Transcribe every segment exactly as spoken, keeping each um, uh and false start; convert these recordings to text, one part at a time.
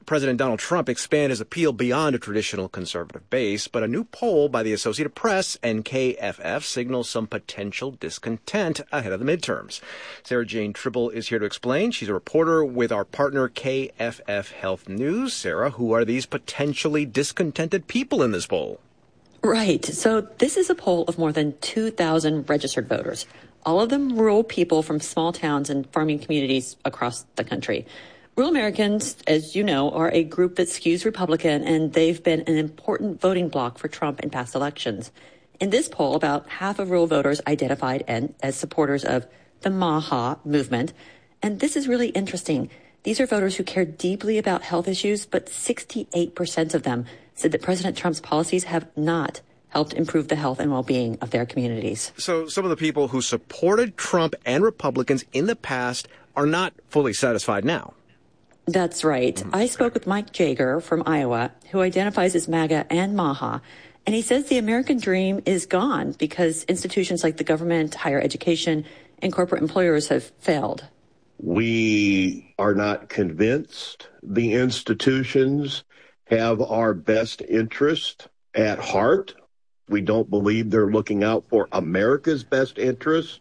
President Donald Trump expand his appeal beyond a traditional conservative base, but a new poll by the Associated Press and K F F signals some potential discontent ahead of the midterms. Sarah Jane Tribble is here to explain. She's a reporter with our partner K F F Health News. Sarah, who are these potentially discontented people in this poll? Right. So this is a poll of more than two thousand registered voters, all of them rural people from small towns and farming communities across the country. Rural Americans, as you know, are a group that skews Republican, and they've been an important voting bloc for Trump in past elections. In this poll, about half of rural voters identified as supporters of the MAHA movement. And this is really interesting. These are voters who care deeply about health issues, but sixty-eight percent of them said that President Trump's policies have not helped improve the health and well-being of their communities. So some of the people who supported Trump and Republicans in the past are not fully satisfied now. That's right. Mm-hmm. I spoke with Mike Jager from Iowa, who identifies as MAGA and MAHA, and he says the American dream is gone because institutions like the government, higher education, and corporate employers have failed. We are not convinced the institutions have our best interest at heart. We don't believe they're looking out for America's best interest.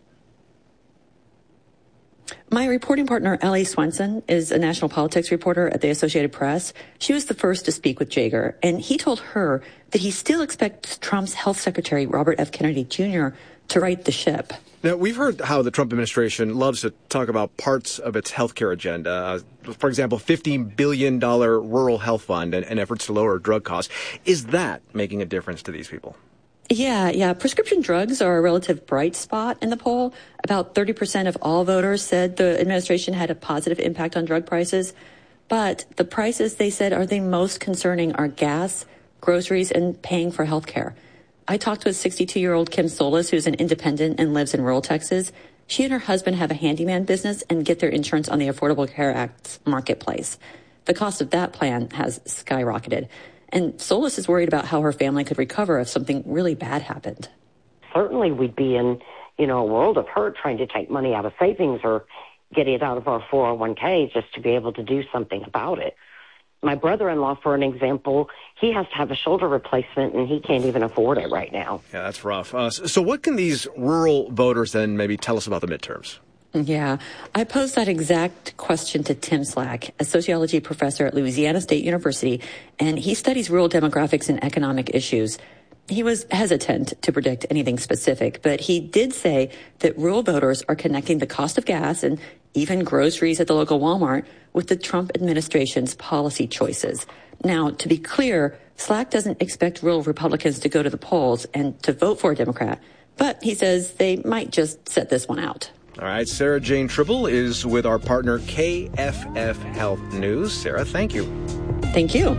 My reporting partner, Ellie Swenson, is a national politics reporter at the Associated Press. She was the first to speak with Jager, and he told her that he still expects Trump's health secretary, Robert F. Kennedy Junior, to right the ship. Now, we've heard how the Trump administration loves to talk about parts of its healthcare agenda. Uh, for example, fifteen billion dollars rural health fund and, and efforts to lower drug costs. Is that making a difference to these people? Yeah, yeah. Prescription drugs are a relative bright spot in the poll. About thirty percent of all voters said the administration had a positive impact on drug prices. But the prices, they said, are the most concerning are gas, groceries, and paying for health care. I talked with sixty-two-year-old Kim Solis, who's an independent and lives in rural Texas. She and her husband have a handyman business and get their insurance on the Affordable Care Act's marketplace. The cost of that plan has skyrocketed. And Solis is worried about how her family could recover if something really bad happened. Certainly we'd be in, you know, a world of hurt trying to take money out of savings or get it out of our four oh one k just to be able to do something about it. My brother-in-law, for an example, he has to have a shoulder replacement, and he can't even afford it right now. Yeah, that's rough. Uh, so what can these rural voters then maybe tell us about the midterms? Yeah, I posed that exact question to Tim Slack, a sociology professor at Louisiana State University, and he studies rural demographics and economic issues. He was hesitant to predict anything specific, but he did say that rural voters are connecting the cost of gas and even groceries at the local Walmart with the Trump administration's policy choices. Now, to be clear, Slack doesn't expect rural Republicans to go to the polls and to vote for a Democrat, but he says they might just set this one out. All right, Sarah Jane Tribble is with our partner K F F Health News. Sarah, thank you. Thank you.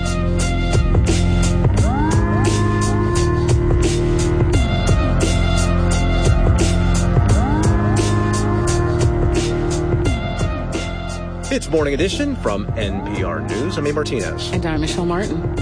It's Morning Edition from N P R News. I'm A. Martinez. And I'm Michelle Martin.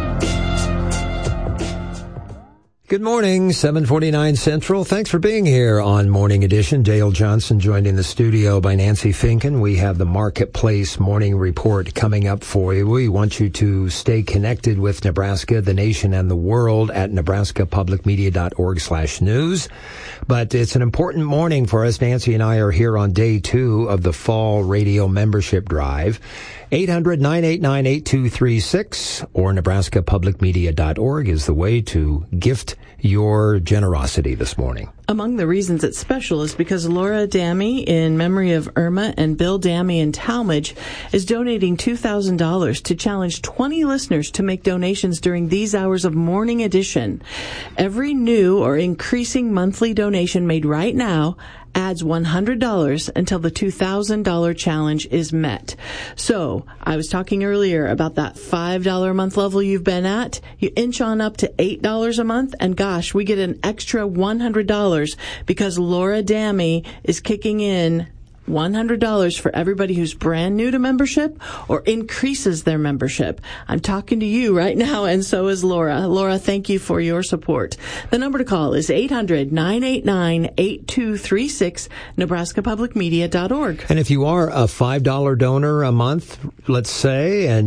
Good morning, seven forty-nine Central. Thanks for being here on Morning Edition. Dale Johnson joined in the studio by Nancy Finken. We have the Marketplace Morning Report coming up for you. We want you to stay connected with Nebraska, the nation, and the world at nebraska public media dot org slash news. But it's an important morning for us. Nancy and I are here on day two of the Fall Radio Membership Drive. eight hundred, nine eight nine, eight two three six or nebraska public media dot org is the way to gift your generosity this morning. Among the reasons it's special is because Laura Dammy, in memory of Irma, and Bill Dammy in Talmadge, is donating two thousand dollars to challenge twenty listeners to make donations during these hours of Morning Edition. Every new or increasing monthly donation made right now adds one hundred dollars until the two thousand dollars challenge is met. So, I was talking earlier about that five dollars a month level you've been at. You inch on up to eight dollars a month, and gosh, we get an extra one hundred dollars because Laura Dammy is kicking in one hundred dollars for everybody who's brand new to membership or increases their membership. I'm talking to you right now, and so is Laura. Laura, thank you for your support. The number to call is eight hundred, nine eight nine, eight two three six, nebraska public media dot org. And if you are a five dollars donor a month, let's say, and